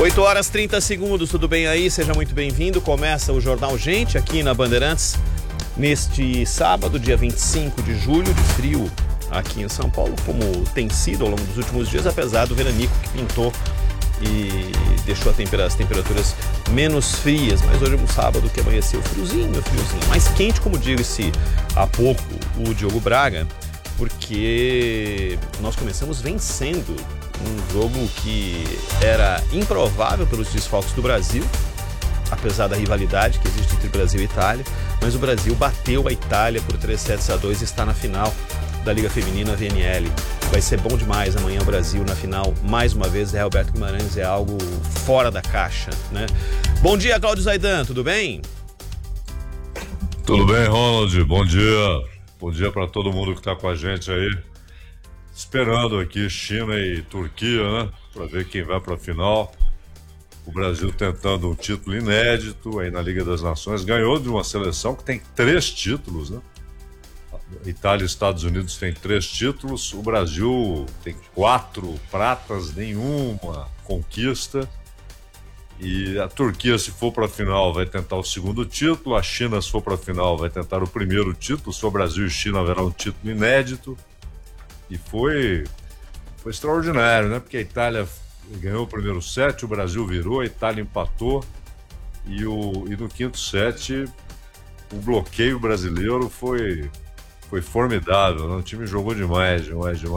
8 horas 30 segundos, tudo bem aí? Seja muito bem-vindo. Começa o Jornal Gente aqui na Bandeirantes neste sábado, dia 25 de julho, de frio aqui em São Paulo, como tem sido ao longo dos últimos dias, apesar do veranico que pintou e deixou as temperaturas menos frias. Mas hoje é um sábado que amanheceu friozinho, mais quente, como disse há pouco o Diogo Braga, porque nós começamos vencendo um jogo que era improvável pelos desfalques do Brasil, apesar da rivalidade que existe entre Brasil e Itália, mas o Brasil bateu a Itália por 3-7-2 e está na final da Liga Feminina VNL. Vai ser bom demais amanhã o Brasil na final, mais uma vez. Zé Roberto Guimarães é algo fora da caixa, né? Bom dia, Cláudio Zaidan, tudo bem? Tudo bem, Ronald, bom dia. Bom dia para todo mundo que está com a gente aí. Esperando aqui China e Turquia, né? Para ver quem vai para a final. O Brasil tentando um título inédito aí na Liga das Nações. Ganhou de uma seleção que tem 3 títulos, né? Itália e Estados Unidos têm 3 títulos. O Brasil tem 4 pratas, nenhuma conquista. E a Turquia, se for para a final, vai tentar o 2º título. A China, se for para a final, vai tentar o 1º título. Se for Brasil e China, haverá um título inédito. E foi extraordinário, né? Porque a Itália ganhou o primeiro set, o Brasil virou, a Itália empatou. E no 5º set, o bloqueio brasileiro foi formidável, né? O time jogou demais.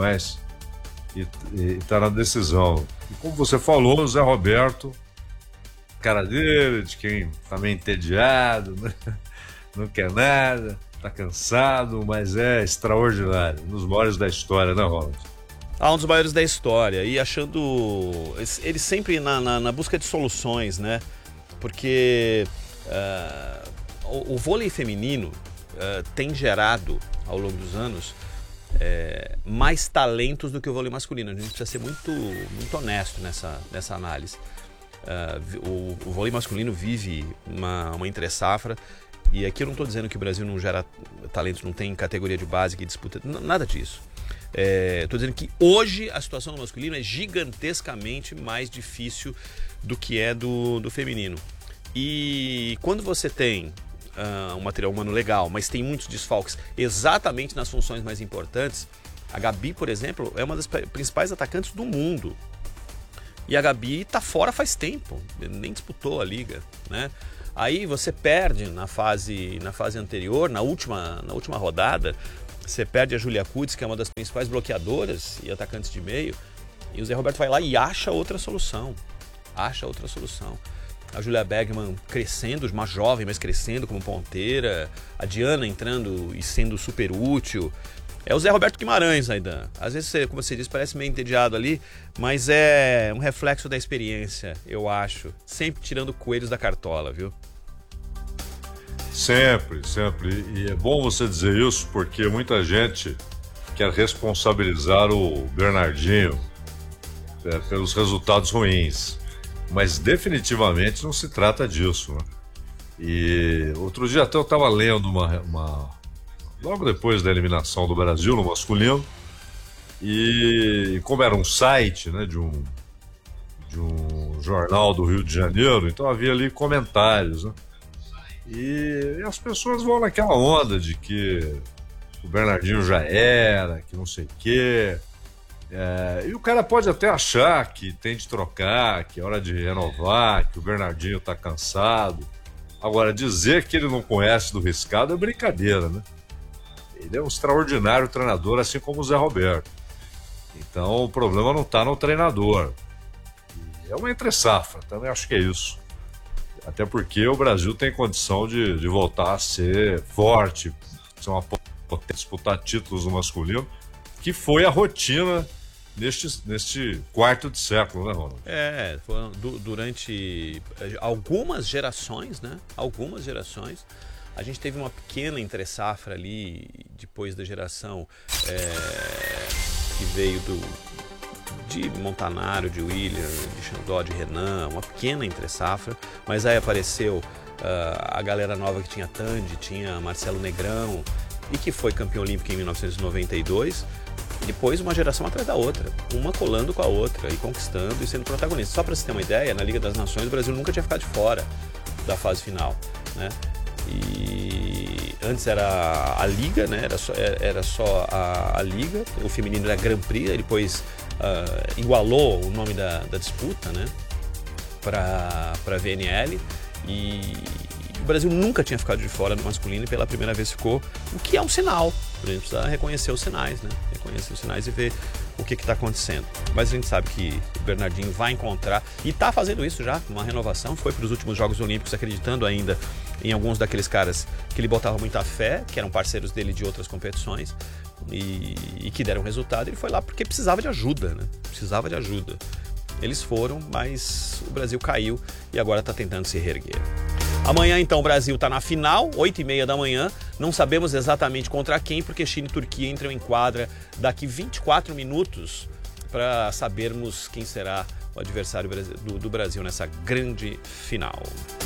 E está na decisão. E como você falou, o Zé Roberto, cara dele, de quem tá meio entediado, né? Não quer nada, tá cansado, mas é extraordinário, um dos maiores da história, né, Ronald? Um dos maiores da história, e achando, ele sempre na busca de soluções, né? Porque o vôlei feminino tem gerado, ao longo dos anos, mais talentos do que o vôlei masculino. A gente precisa ser muito honesto nessa análise. O vôlei masculino vive uma entre-safra, e aqui eu não estou dizendo que o Brasil não gera talentos, não tem categoria de base que disputa, nada disso. Estou dizendo que hoje a situação do masculino é gigantescamente mais difícil do que é do feminino. E quando você tem um material humano legal, mas tem muitos desfalques exatamente nas funções mais importantes, a Gabi, por exemplo, é uma das principais atacantes do mundo. E a Gabi tá fora faz tempo, nem disputou a liga, né? Aí você perde na fase anterior, na última rodada, você perde a Júlia Kutz, que é uma das principais bloqueadoras e atacantes de meio, e o Zé Roberto vai lá e acha outra solução. A Julia Bergman crescendo, uma jovem, mas crescendo como ponteira, a Diana entrando e sendo super útil. É o Zé Roberto Guimarães, Aidan. Às vezes, como você disse, parece meio entediado ali, mas é um reflexo da experiência, eu acho. Sempre tirando coelhos da cartola, viu? Sempre. E é bom você dizer isso, porque muita gente quer responsabilizar o Bernardinho pelos resultados ruins. Mas definitivamente não se trata disso, né? E outro dia até eu estava lendo logo depois da eliminação do Brasil no masculino, e como era um site, né, de um jornal do Rio de Janeiro, então havia ali comentários, né? E as pessoas vão naquela onda de que o Bernardinho já era, que não sei o quê. E o cara pode até achar que tem de trocar, que é hora de renovar, que o Bernardinho tá cansado. Agora, dizer que ele não conhece do riscado é brincadeira, né? Ele é um extraordinário treinador, assim como o Zé Roberto. Então o problema não está no treinador. É uma entre-safra, também acho que é isso. Até porque o Brasil tem condição de voltar a ser forte, ser uma potência, disputar títulos no masculino, que foi a rotina neste quarto de século, né, Ronald? Foram durante algumas gerações, né? A gente teve uma pequena entre-safra ali, depois da geração que veio de Montanaro, de William, de Xandó, de Renan, uma pequena entre-safra, mas aí apareceu a galera nova que tinha Tandy, tinha Marcelo Negrão, e que foi campeão olímpico em 1992, depois uma geração atrás da outra, uma colando com a outra e conquistando e sendo protagonista. Só para você ter uma ideia, na Liga das Nações o Brasil nunca tinha ficado de fora da fase final, né? E antes era a Liga, né? Era só a Liga, o feminino era Grand Prix, aí depois igualou o nome da disputa, né? Para a VNL, e o Brasil nunca tinha ficado de fora no masculino e pela primeira vez ficou, o que é um sinal. A gente precisa reconhecer os sinais, né? Reconhecer os sinais e ver o que está acontecendo. Mas a gente sabe que o Bernardinho vai encontrar, e está fazendo isso já, uma renovação, foi para os últimos Jogos Olímpicos acreditando ainda em alguns daqueles caras que ele botava muita fé, que eram parceiros dele de outras competições e que deram resultado. Ele foi lá porque precisava de ajuda, né? Precisava de ajuda. Eles foram, mas o Brasil caiu e agora está tentando se reerguer. Amanhã, então, o Brasil está na final, 8h30 da manhã. Não sabemos exatamente contra quem, porque China e Turquia entram em quadra daqui 24 minutos para sabermos quem será o adversário do Brasil nessa grande final.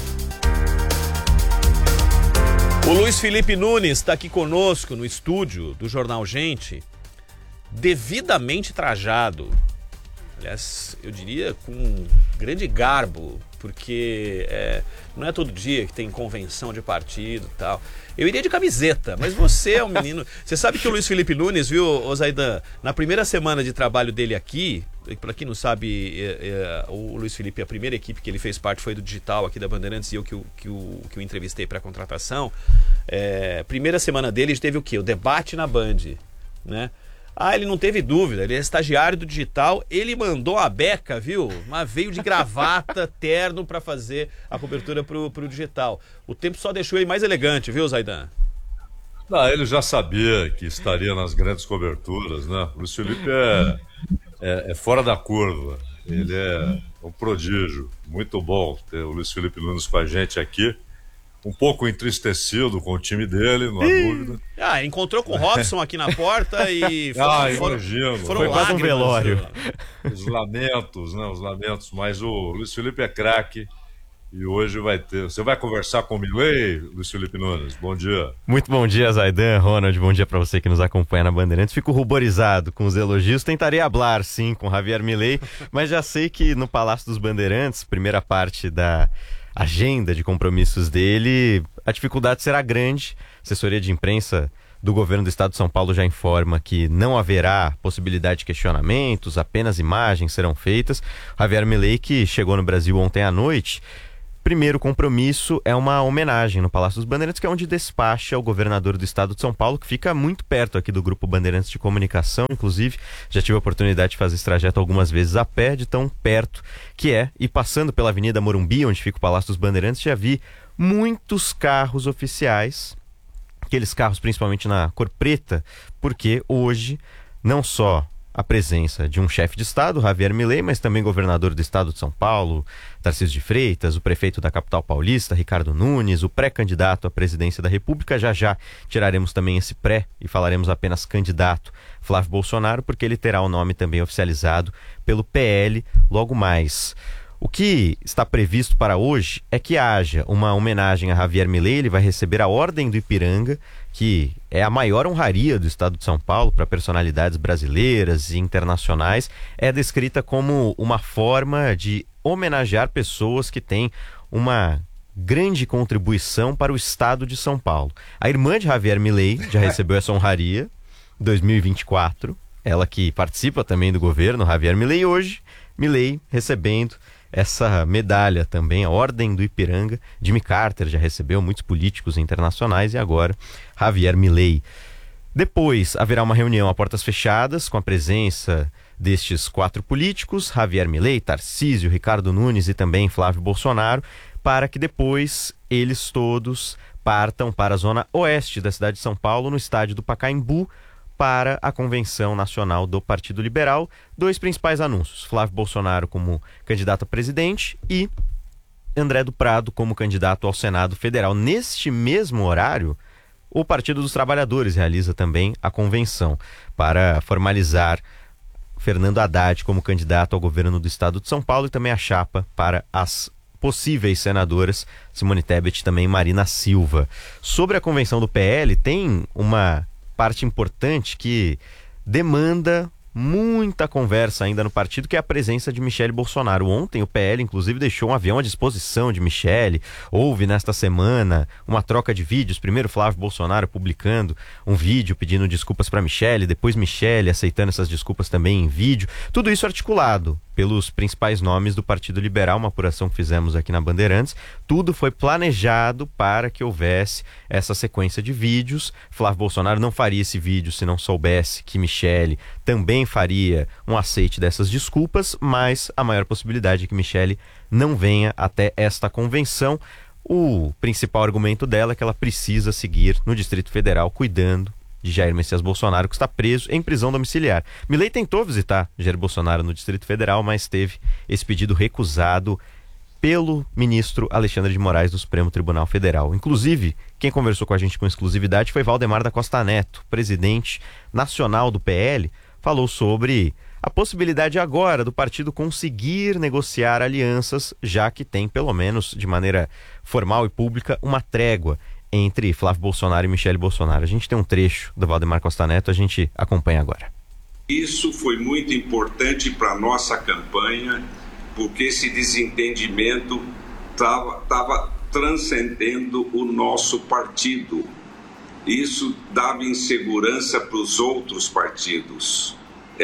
O Luiz Felipe Nunes está aqui conosco no estúdio do Jornal Gente, devidamente trajado. Aliás, eu diria com grande garbo, porque não é todo dia que tem convenção de partido e tal. Eu iria de camiseta, mas você é um menino... Você sabe que o Luiz Felipe Nunes, viu, Zaidan, na primeira semana de trabalho dele aqui, para quem não sabe, o Luiz Felipe, a primeira equipe que ele fez parte foi do Digital aqui da Bandeirantes, e eu que o entrevistei para a contratação. Primeira semana dele teve o quê? O debate na Band, né? Ele não teve dúvida, ele é estagiário do Digital, ele mandou a beca, viu? Mas veio de gravata, terno para fazer a cobertura pro Digital. O tempo só deixou ele mais elegante, viu, Zaidan? Não, ele já sabia que estaria nas grandes coberturas, né? O Luiz Felipe é fora da curva, ele é um prodígio, muito bom ter o Luiz Felipe Nunes com a gente aqui. Um pouco entristecido com o time dele, não há dúvida. Encontrou com o Robson aqui na porta e imagino. Foi quase um velório. Os lamentos, né? Os lamentos. Mas o Luiz Felipe é craque e hoje vai ter... Você vai conversar com o Milei, Luiz Felipe Nunes? Bom dia. Muito bom dia, Zaidan, Ronald. Bom dia para você que nos acompanha na Bandeirantes. Fico ruborizado com os elogios. Tentarei hablar, sim, com Javier Milei, mas já sei que no Palácio dos Bandeirantes, primeira parte da agenda de compromissos dele, a dificuldade será grande. A assessoria de imprensa do governo do estado de São Paulo já informa que não haverá possibilidade de questionamentos, apenas imagens serão feitas. Javier Milei, que chegou no Brasil ontem à noite, primeiro compromisso é uma homenagem no Palácio dos Bandeirantes, que é onde despacha o governador do estado de São Paulo, que fica muito perto aqui do Grupo Bandeirantes de Comunicação. Inclusive, já tive a oportunidade de fazer esse trajeto algumas vezes a pé, de tão perto que é. E passando pela Avenida Morumbi, onde fica o Palácio dos Bandeirantes, já vi muitos carros oficiais, aqueles carros principalmente na cor preta, porque hoje não só a presença de um chefe de Estado, Javier Milei, mas também governador do estado de São Paulo, Tarcísio de Freitas, o prefeito da capital paulista, Ricardo Nunes, o pré-candidato à presidência da República. Já tiraremos também esse pré e falaremos apenas candidato, Flávio Bolsonaro, porque ele terá o nome também oficializado pelo PL logo mais. O que está previsto para hoje é que haja uma homenagem a Javier Milei. Ele vai receber a Ordem do Ipiranga, que é a maior honraria do estado de São Paulo para personalidades brasileiras e internacionais. É descrita como uma forma de homenagear pessoas que têm uma grande contribuição para o estado de São Paulo. A irmã de Javier Milei já recebeu essa honraria em 2024. Ela que participa também do governo, Javier Milei. Hoje, Milei recebendo essa medalha também, a Ordem do Ipiranga. Jimmy Carter já recebeu, muitos políticos internacionais, e agora Javier Milei. Depois haverá uma reunião a portas fechadas com a presença destes 4 políticos, Javier Milei, Tarcísio, Ricardo Nunes e também Flávio Bolsonaro, para que depois eles todos partam para a zona oeste da cidade de São Paulo, no estádio do Pacaembu, para a Convenção Nacional do Partido Liberal. 2 principais anúncios: Flávio Bolsonaro como candidato a presidente e André do Prado como candidato ao Senado Federal. Neste mesmo horário, o Partido dos Trabalhadores realiza também a convenção para formalizar Fernando Haddad como candidato ao governo do estado de São Paulo, e também a chapa para as possíveis senadoras Simone Tebet e também Marina Silva. Sobre a convenção do PL, tem uma parte importante que demanda muita conversa ainda no partido, que é a presença de Michele Bolsonaro. Ontem o PL, inclusive, deixou um avião à disposição de Michele. Houve nesta semana uma troca de vídeos. Primeiro Flávio Bolsonaro publicando um vídeo pedindo desculpas para Michele, depois Michele aceitando essas desculpas também em vídeo. Tudo isso articulado pelos principais nomes do Partido Liberal, uma apuração que fizemos aqui na Bandeirantes. Tudo foi planejado para que houvesse essa sequência de vídeos. Flávio Bolsonaro não faria esse vídeo se não soubesse que Michele também faria um aceite dessas desculpas, mas a maior possibilidade é que Michele não venha até esta convenção. O principal argumento dela é que ela precisa seguir no Distrito Federal cuidando de Jair Messias Bolsonaro, que está preso em prisão domiciliar. Milei tentou visitar Jair Bolsonaro no Distrito Federal, mas teve esse pedido recusado pelo ministro Alexandre de Moraes do Supremo Tribunal Federal. Inclusive, quem conversou com a gente com exclusividade foi Valdemar da Costa Neto, presidente nacional do PL, falou sobre a possibilidade agora do partido conseguir negociar alianças, já que tem, pelo menos de maneira formal e pública, uma trégua entre Flávio Bolsonaro e Michele Bolsonaro. A gente tem um trecho do Valdemar Costa Neto, a gente acompanha agora. Isso foi muito importante para a nossa campanha, porque esse desentendimento estava transcendendo o nosso partido. Isso dava insegurança para os outros partidos,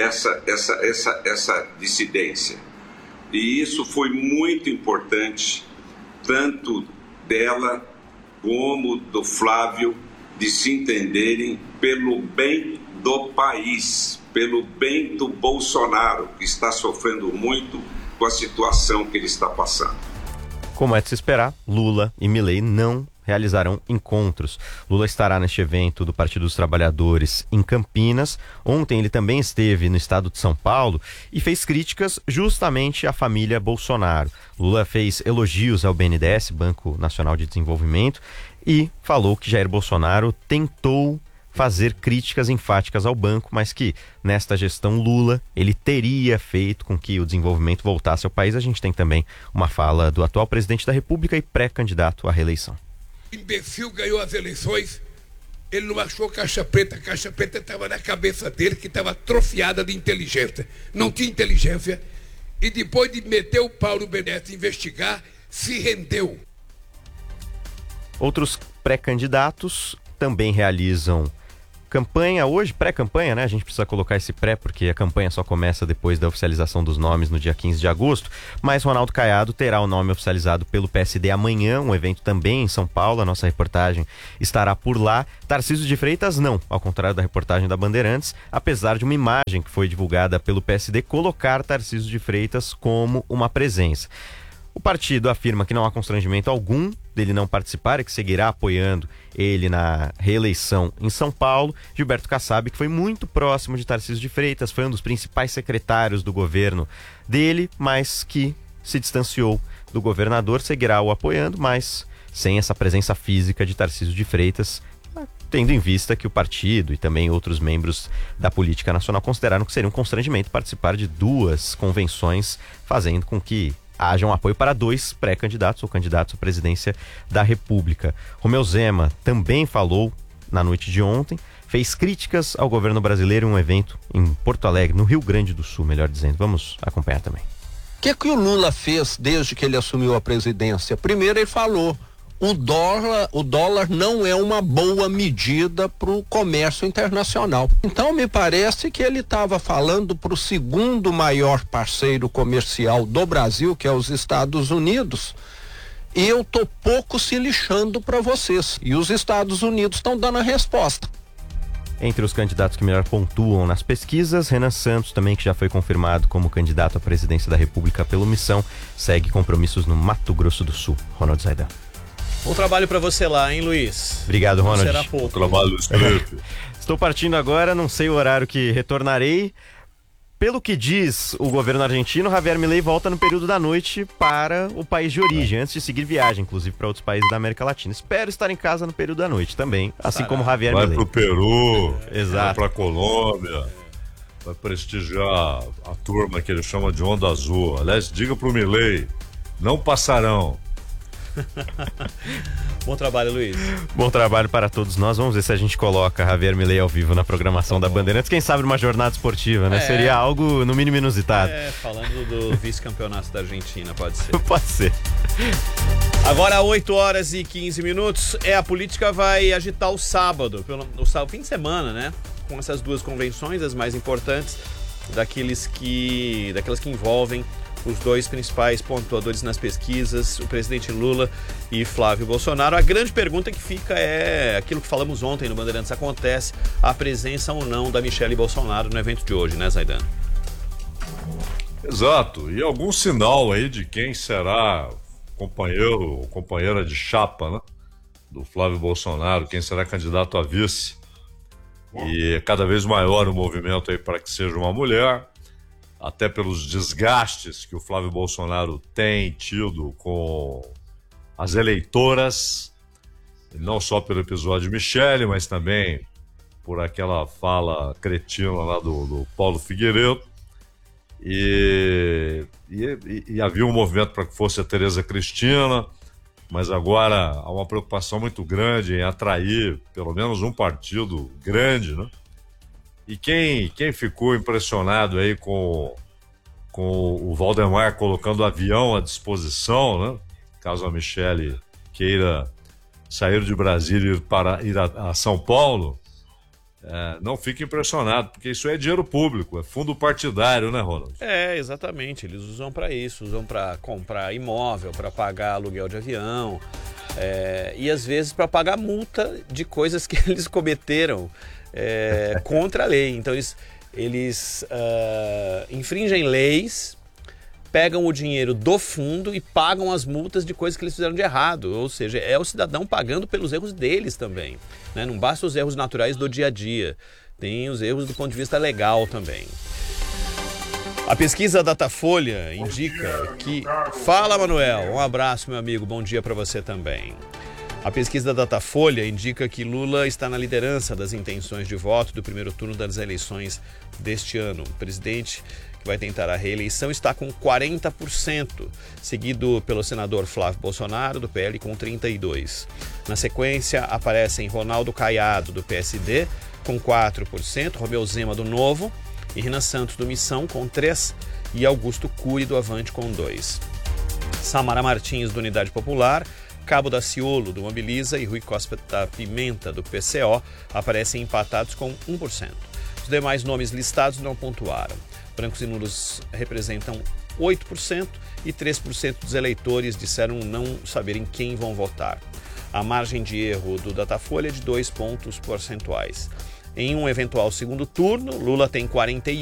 essa dissidência. E isso foi muito importante, tanto dela como do Flávio, de se entenderem pelo bem do país, pelo bem do Bolsonaro, que está sofrendo muito com a situação que ele está passando. Como é de se esperar, Lula e Milei não realizarão encontros. Lula estará neste evento do Partido dos Trabalhadores em Campinas. Ontem ele também esteve no estado de São Paulo e fez críticas justamente à família Bolsonaro. Lula fez elogios ao BNDES, Banco Nacional de Desenvolvimento, e falou que Jair Bolsonaro tentou fazer críticas enfáticas ao banco, mas que nesta gestão Lula ele teria feito com que o desenvolvimento voltasse ao país. A gente tem também uma fala do atual presidente da República e pré-candidato à reeleição. O imbecil ganhou as eleições, ele não achou caixa preta. A caixa preta estava na cabeça dele, que estava atrofiada de inteligência. Não tinha inteligência. E depois de meter o pau no BNDES, investigar, se rendeu. Outros pré-candidatos também realizam campanha hoje, pré-campanha, né? A gente precisa colocar esse pré, porque a campanha só começa depois da oficialização dos nomes no dia 15 de agosto. Mas Ronaldo Caiado terá o nome oficializado pelo PSD amanhã, um evento também em São Paulo. A nossa reportagem estará por lá. Tarcísio de Freitas não, ao contrário da reportagem da Bandeirantes, apesar de uma imagem que foi divulgada pelo PSD colocar Tarcísio de Freitas como uma presença. O partido afirma que não há constrangimento algum dele não participar e que seguirá apoiando ele na reeleição em São Paulo. Gilberto Kassab, que foi muito próximo de Tarcísio de Freitas, foi um dos principais secretários do governo dele, mas que se distanciou do governador, seguirá o apoiando, mas sem essa presença física de Tarcísio de Freitas, tendo em vista que o partido e também outros membros da política nacional consideraram que seria um constrangimento participar de duas convenções, fazendo com que haja um apoio para dois pré-candidatos ou candidatos à presidência da República. Romeu Zema também falou na noite de ontem, fez críticas ao governo brasileiro em um evento em Porto Alegre, no Rio Grande do Sul, melhor dizendo. Vamos acompanhar também. O que o Lula fez desde que ele assumiu a presidência? Primeiro ele falou, o dólar não é uma boa medida para o comércio internacional. Então me parece que ele estava falando para o segundo maior parceiro comercial do Brasil, que é os Estados Unidos, e eu tô pouco se lixando para vocês. E os Estados Unidos estão dando a resposta. Entre os candidatos que melhor pontuam nas pesquisas, Renan Santos, também, que já foi confirmado como candidato à presidência da República pelo Missão, segue compromissos no Mato Grosso do Sul. Ronald Zaidan. Bom trabalho para você lá, hein, Luiz? Obrigado, Ronald. Será pouco. Trabalho escrito. Estou partindo agora, não sei o horário que retornarei. Pelo que diz o governo argentino, Javier Milei volta no período da noite para o país de origem, antes de seguir viagem, inclusive, para outros países da América Latina. Espero estar em casa no período da noite também, assim como Javier Vai Milei. pro Peru, Exato. vai pra Colômbia, vai prestigiar a turma que ele chama de Onda Azul. Aliás, diga pro Milei, não passarão. Bom trabalho, Luiz. Bom trabalho para todos nós. Vamos ver se a gente coloca Javier Milei ao vivo na programação da Bandeirantes. Quem sabe uma jornada esportiva, né? Seria algo, no mínimo, inusitado. Falando do vice-campeonato da Argentina, pode ser. Pode ser. Agora, 8h15, a política vai agitar o sábado, o fim de semana, né? Com essas duas convenções, as mais importantes, daquelas que envolvem os dois principais pontuadores nas pesquisas, o presidente Lula e Flávio Bolsonaro. A grande pergunta que fica é aquilo que falamos ontem no Bandeirantes acontece, a presença ou não da Michelle Bolsonaro no evento de hoje, né, Zaidan? Exato, e algum sinal aí de quem será companheiro ou companheira de chapa, né, do Flávio Bolsonaro, quem será candidato a vice. E é cada vez maior o movimento aí para que seja uma mulher, até pelos desgastes que o Flávio Bolsonaro tem tido com as eleitoras, não só pelo episódio Michele, mas também por aquela fala cretina lá do Paulo Figueiredo. E havia um movimento para que fosse a Tereza Cristina, mas agora há uma preocupação muito grande em atrair pelo menos um partido grande, né? E quem ficou impressionado aí com o Valdemar colocando o avião à disposição, né? Caso a Michele queira sair de Brasília e ir a São Paulo, não fique impressionado, porque isso é dinheiro público, é fundo partidário, né, Ronald? Exatamente, eles usam para isso, usam para comprar imóvel, para pagar aluguel de avião, e às vezes para pagar multa de coisas que eles cometeram contra a lei. Então eles infringem leis, pegam o dinheiro do fundo e pagam as multas de coisas que eles fizeram de errado. Ou seja, é o cidadão pagando pelos erros deles também, né? Não basta os erros naturais do dia a dia, tem os erros do ponto de vista legal também. A pesquisa Datafolha indica que... Fala, Manuel. Um abraço, meu amigo. Bom dia para você também. A pesquisa Datafolha indica que Lula está na liderança das intenções de voto do primeiro turno das eleições deste ano. O presidente que vai tentar a reeleição está com 40%, seguido pelo senador Flávio Bolsonaro, do PL, com 32%. Na sequência, aparecem Ronaldo Caiado, do PSD, com 4%, Romeu Zema, do Novo, e Renan Santos, do Missão, com 3%, e Augusto Cury, do Avante, com 2%. Samara Martins, do Unidade Popular, Cabo Daciolo, do Mobiliza, e Rui Costa da Pimenta, do PCO, aparecem empatados com 1%. Os demais nomes listados não pontuaram. Brancos e nulos representam 8% e 3% dos eleitores disseram não saberem quem vão votar. A margem de erro do Datafolha é de 2 pontos percentuais. Em um eventual segundo turno, Lula tem 41%,